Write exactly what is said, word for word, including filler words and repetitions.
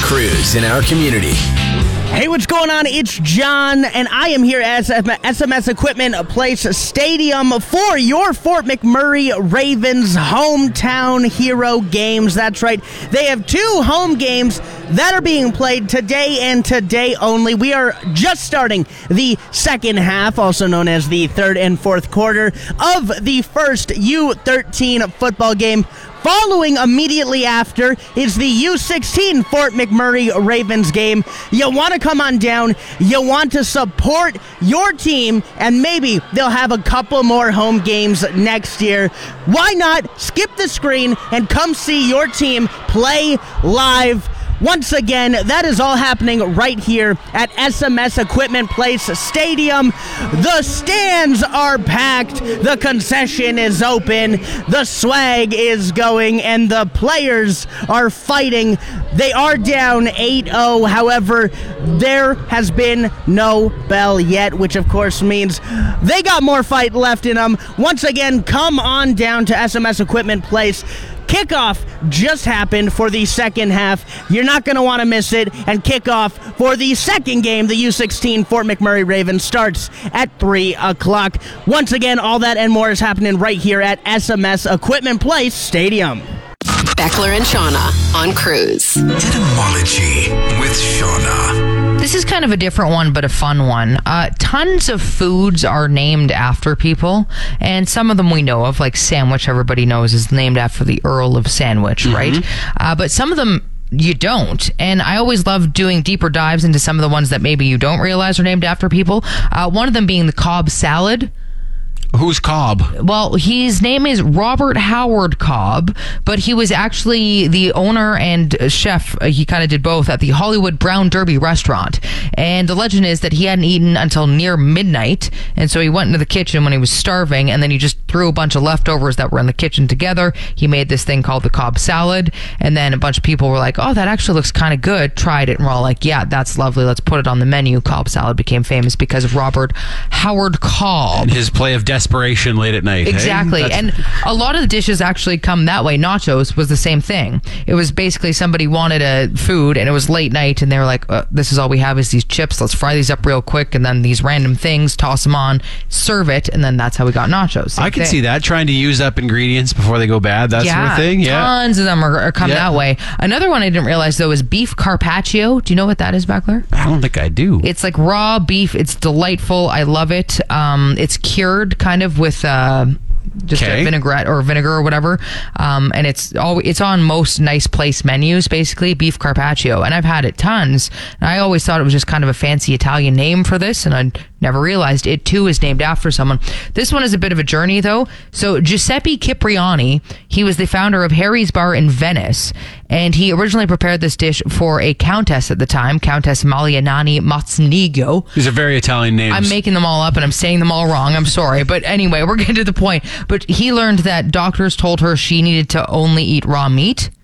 crews in our community. Hey, what's going on? It's John, and I am here at S M S Equipment Place Stadium for your Fort McMurray Ravens hometown hero games. That's right. They have two home games that are being played today and today only. We are just starting the second half, also known as the third and fourth quarter, of the first U thirteen football game. Following immediately after is the U sixteen Fort McMurray Ravens game. You want to come on down, you want to support your team, and maybe they'll have a couple more home games next year. Why not skip the screen and come see your team play live? Once again, that is all happening right here at S M S Equipment Place Stadium. The stands are packed, the concession is open, the swag is going, and the players are fighting. They are down eight oh, however, there has been no bell yet, which of course means they got more fight left in them. Once again, come on down to S M S Equipment Place. Kickoff just happened for the second half. You're not going to want to miss it. And kickoff for the second game, the U sixteen Fort McMurray Ravens, starts at three o'clock. Once again, all that and more is happening right here at S M S Equipment Place Stadium. Beckler and Shauna on Cruise. Etymology with Shauna. This is kind of a different one, but a fun one. Uh, tons of foods are named after people, and some of them we know of, like sandwich, everybody knows is named after the Earl of Sandwich, mm-hmm. right? Uh, but some of them you don't. And I always love doing deeper dives into some of the ones that maybe you don't realize are named after people. Uh, one of them being the Cobb salad. Who's Cobb? Well, his name is Robert Howard Cobb, but he was actually the owner and chef. He kind of did both at the Hollywood Brown Derby restaurant. And the legend is that he hadn't eaten until near midnight. And so he went into the kitchen when he was starving, and then he just threw a bunch of leftovers that were in the kitchen together. He made this thing called the Cobb salad. And then a bunch of people were like, oh, that actually looks kind of good. Tried it. And we're all like, yeah, that's lovely. Let's put it on the menu. Cobb salad became famous because of Robert Howard Cobb. And his play of desperation late at night. Exactly. Hey? And a lot of the dishes actually come that way. Nachos was the same thing. It was basically somebody wanted a food and it was late night and they were like, uh, this is all we have is these chips. Let's fry these up real quick and then these random things, toss them on, serve it, and then that's how we got nachos. Same I can thing. see that, trying to use up ingredients before they go bad, that yeah, sort of thing. Yeah, tons of them are, are come yeah. that way. Another one I didn't realize though is beef carpaccio. Do you know what that is, Beckler? I don't think I do. It's like raw beef. It's delightful. I love it. Um, it's cured kind of with uh, just okay. a vinaigrette or vinegar or whatever. Um, and it's all it's on most nice place menus, basically, beef carpaccio. And I've had it tons. And I always thought it was just kind of a fancy Italian name for this. And I never realized it too is named after someone. This one is a bit of a journey though. So Giuseppe Cipriani, he was the founder of Harry's Bar in Venice. And he originally prepared this dish for a countess at the time, Countess Malianani Mocenigo. These are very Italian names. I'm making them all up and I'm saying them all wrong. I'm sorry. But anyway, we're getting to the point. But he learned that doctors told her she needed to only eat raw meat.